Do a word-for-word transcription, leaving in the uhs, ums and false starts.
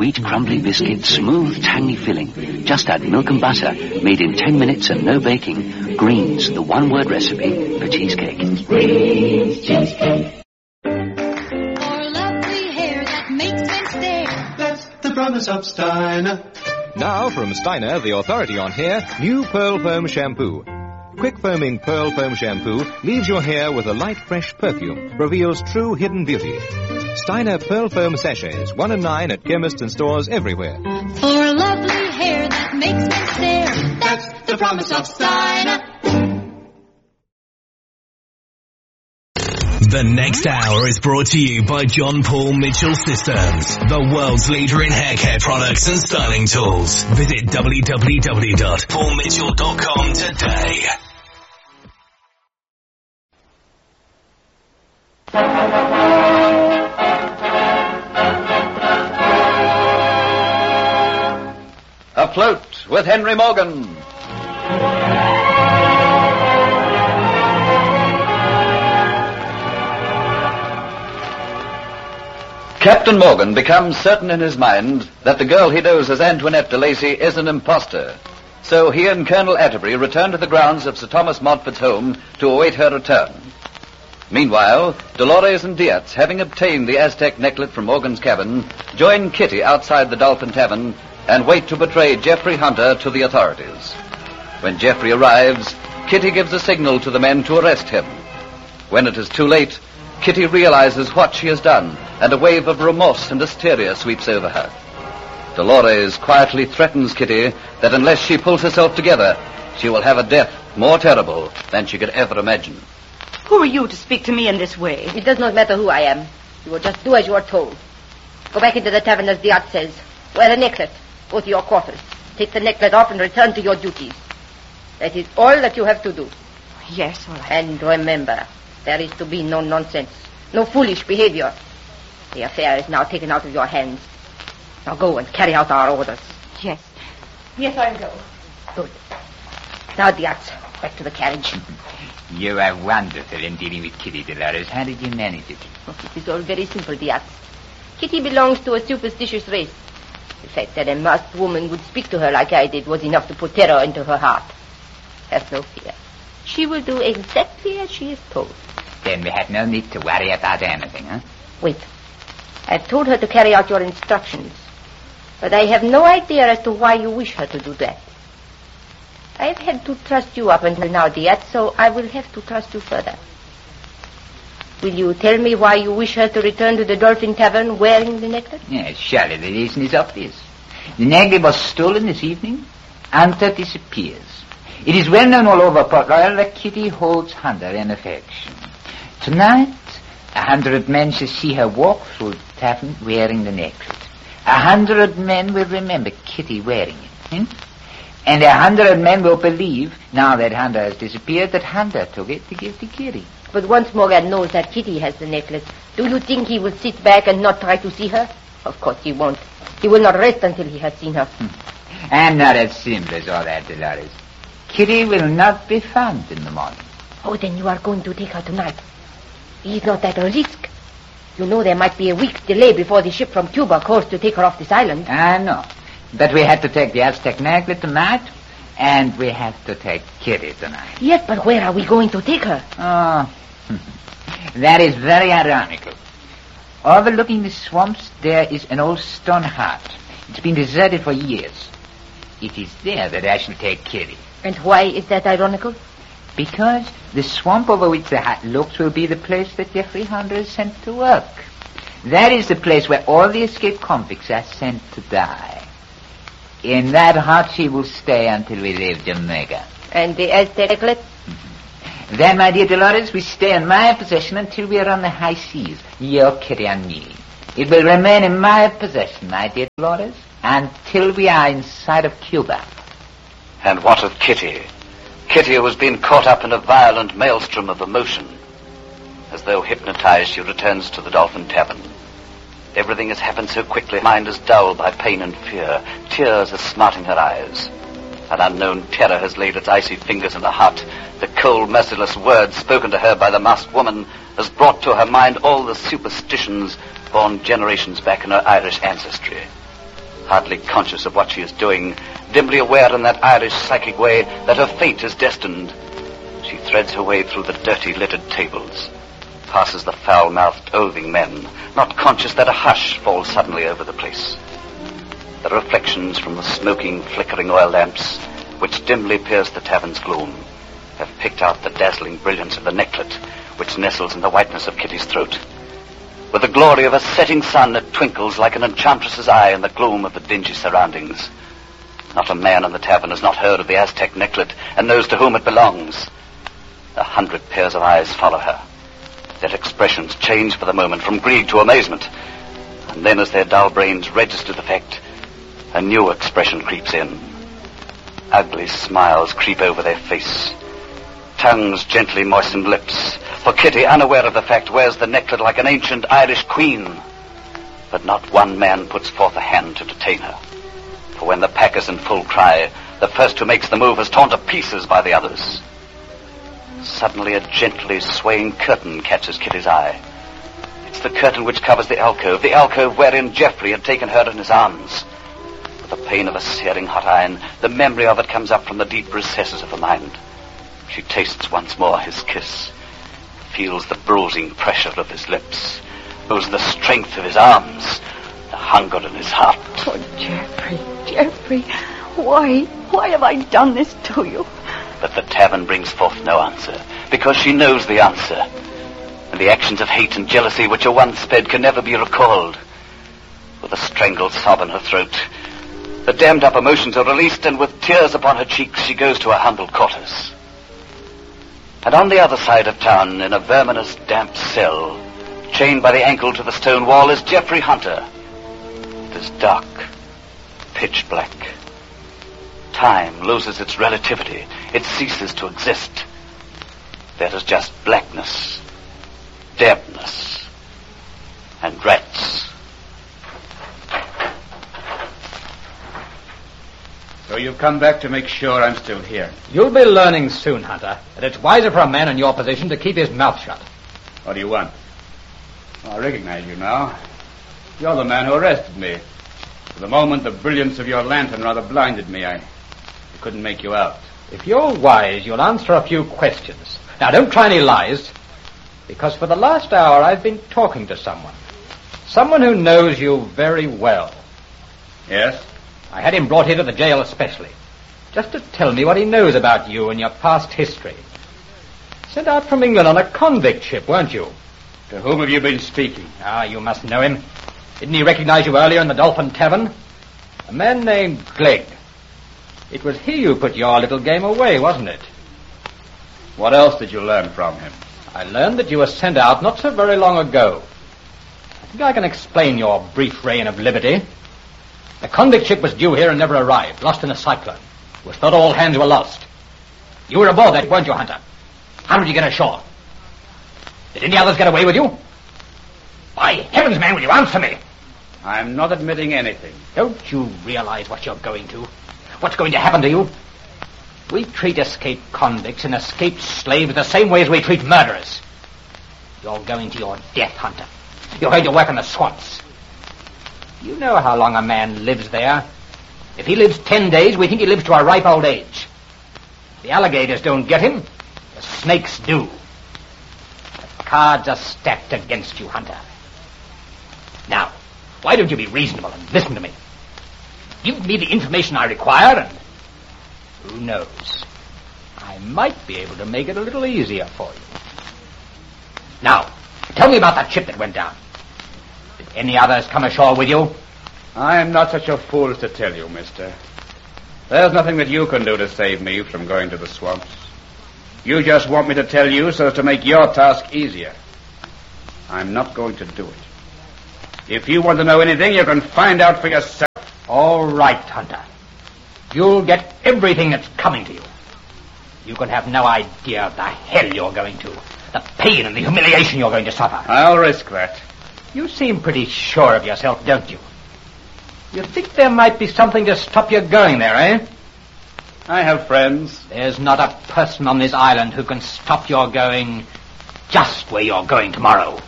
sweet crumbly biscuit, smooth tangy filling. Just add milk and butter, made in ten minutes and no baking. Greens, the one-word recipe for cheesecake. Greens cheesecake. For lovely hair that makes men stare. That's the promise of Steiner. Now from Steiner, the authority on hair, new Pearl Foam Shampoo. Quick foaming Pearl Foam Shampoo leaves your hair with a light, fresh perfume, reveals true hidden beauty. Steiner Pearl Foam Sachets, one and nine at chemists and stores everywhere. For lovely hair that makes men stare. That's the promise of Steiner. The next hour is brought to you by John Paul Mitchell Systems, the world's leader in hair care products and styling tools. Visit w w w dot paul mitchell dot com today. Afloat with Henry Morgan. Captain Morgan becomes certain in his mind that the girl he knows as Antoinette de Lacy is an impostor. So he and Colonel Atterbury return to the grounds of Sir Thomas Montfort's home to await her return. Meanwhile, Dolores and Diaz, having obtained the Aztec necklet from Morgan's cabin, join Kitty outside the Dolphin Tavern and wait to betray Jeffrey Hunter to the authorities. When Jeffrey arrives, Kitty gives a signal to the men to arrest him. When it is too late, Kitty realizes what she has done, and a wave of remorse and hysteria sweeps over her. Dolores quietly threatens Kitty that unless she pulls herself together, she will have a death more terrible than she could ever imagine. Who are you to speak to me in this way? It does not matter who I am. You will just do as you are told. Go back into the tavern as Diaz says. Wear the necklet. Go to your quarters. Take the necklet off and return to your duties. That is all that you have to do. Yes, all right. And remember, there is to be no nonsense, no foolish behavior. The affair is now taken out of your hands. Now go and carry out our orders. Yes. Yes, I'll go. Good. Now, Diaz, back to the carriage. You are wonderful in dealing with Kitty, Dolores. How did you manage it? Oh, it is all very simple, Diaz. Kitty belongs to a superstitious race. The fact that a masked woman would speak to her like I did was enough to put terror into her heart. Have no fear. She will do exactly as she is told. Then we have no need to worry about anything, huh? Wait. I've told her to carry out your instructions. But I have no idea as to why you wish her to do that. I've had to trust you up until now, Diaz, so I will have to trust you further. Will you tell me why you wish her to return to the Dolphin Tavern wearing the necklace? Yes, surely the reason is obvious. The necklace was stolen this evening. Hunter disappears. It is well known all over Port Royal that Kitty holds Hunter in affection. Tonight, a hundred men shall see her walk through the tavern wearing the necklace. A hundred men will remember Kitty wearing it. Hmm? And a hundred men will believe, now that Hunter has disappeared, that Hunter took it to give to Kitty. But once Morgan knows that Kitty has the necklace, do you think he will sit back and not try to see her? Of course he won't. He will not rest until he has seen her. Hmm. I'm not as simple as all that, Dolores. Kitty will not be found in the morning. Oh, then you are going to take her tonight. Is not that a risk? You know there might be a week's delay before the ship from Cuba calls to take her off this island. I know. But we have to take the Aztec necklace tonight, and we have to take Kitty tonight. Yes, but where are we going to take her? Oh, that is very ironical. Overlooking the swamps, there is an old stone hut. It's been deserted for years. It is there that I shall take Kitty. And why is that ironical? Because the swamp over which the hut looks will be the place that Jeffrey Hunter is sent to work. That is the place where all the escaped convicts are sent to die. In that hut she will stay until we leave Jamaica. And the Aztec necklace? Mm-hmm. Then, my dear Dolores, we stay in my possession until we are on the high seas, your Kitty and me. It will remain in my possession, my dear Dolores, until we are inside of Cuba. And what of Kitty? Kitty, who has been caught up in a violent maelstrom of emotion. As though hypnotized, she returns to the Dolphin Tavern. Everything has happened so quickly. Her mind is dulled by pain and fear. Tears are smarting her eyes. An unknown terror has laid its icy fingers in her heart. The cold, merciless words spoken to her by the masked woman has brought to her mind all the superstitions born generations back in her Irish ancestry. hardly conscious of what she is doing, dimly aware in that Irish psychic way that her fate is destined. She threads her way through the dirty, littered tables, passes the foul-mouthed, oathing men, not conscious that a hush falls suddenly over the place. The reflections from the smoking, flickering oil lamps, which dimly pierce the tavern's gloom, have picked out the dazzling brilliance of the necklet, which nestles in the whiteness of Kitty's throat. With the glory of a setting sun, it twinkles like an enchantress's eye in the gloom of the dingy surroundings. Not a man in the tavern has not heard of the Aztec necklet and knows to whom it belongs. A hundred pairs of eyes follow her. Their expressions change for the moment from greed to amazement. And then as their dull brains register the fact, a new expression creeps in. Ugly smiles creep over their face. Tongues gently moisten lips, for Kitty, unaware of the fact, wears the necklet like an ancient Irish queen. But not one man puts forth a hand to detain her. For when the pack is in full cry, the first who makes the move is torn to pieces by the others. Suddenly a gently swaying curtain catches Kitty's eye. It's the curtain which covers the alcove, the alcove wherein Geoffrey had taken her in his arms. With the pain of a searing hot iron, the memory of it comes up from the deep recesses of her mind. She tastes once more his kiss, feels the bruising pressure of his lips, knows the strength of his arms, the hunger in his heart. Oh, Geoffrey, Geoffrey, why, why have I done this to you? But the tavern brings forth no answer, because she knows the answer. And the actions of hate and jealousy which are once sped can never be recalled. With a strangled sob in her throat, the dammed up emotions are released, and with tears upon her cheeks, she goes to her humble quarters. And on the other side of town, in a verminous, damp cell, chained by the ankle to the stone wall, is Geoffrey Hunter. It is dark, pitch black. Time loses its relativity. It ceases to exist. There is just blackness, dampness, and rats. So you've come back to make sure I'm still here. You'll be learning soon, Hunter, that it's wiser for a man in your position to keep his mouth shut. What do you want? Oh, I recognize you now. You're the man who arrested me. For the moment, the brilliance of your lantern rather blinded me. I, I couldn't make you out. If you're wise, you'll answer a few questions. Now, don't try any lies, because for the last hour I've been talking to someone. Someone who knows you very well. Yes? I had him brought here to the jail especially, just to tell me what he knows about you and your past history. Sent out from England on a convict ship, weren't you? To whom have you been speaking? Ah, you must know him. Didn't he recognize you earlier in the Dolphin Tavern? A man named Glegg. It was he who put your little game away, wasn't it? What else did you learn from him? I learned that you were sent out not so very long ago. I think I can explain your brief reign of liberty. The convict ship was due here and never arrived, lost in a cyclone. It was thought all hands were lost. You were aboard that, weren't you, Hunter? How did you get ashore? Did any others get away with you? By heavens, man, will you answer me? I'm not admitting anything. Don't you realize what you're going to? What's going to happen to you? We treat escaped convicts and escaped slaves the same way as we treat murderers. You're going to your death, Hunter. You're going to work in the swamps. You know how long a man lives there. If he lives ten days, we think he lives to a ripe old age. The alligators don't get him. The snakes do. The cards are stacked against you, Hunter. Now, why don't you be reasonable and listen to me? Give me the information I require, and who knows, I might be able to make it a little easier for you. Now, tell me about that ship that went down. Did any others come ashore with you? I'm not such a fool as to tell you, mister. There's nothing that you can do to save me from going to the swamps. You just want me to tell you so as to make your task easier. I'm not going to do it. If you want to know anything, you can find out for yourself. All right, Hunter. You'll get everything that's coming to you. You can have no idea of the hell you're going to. The pain and the humiliation you're going to suffer. I'll risk that. You seem pretty sure of yourself, don't you? You think there might be something to stop you going there, eh? I have friends. There's not a person on this island who can stop your going just where you're going tomorrow.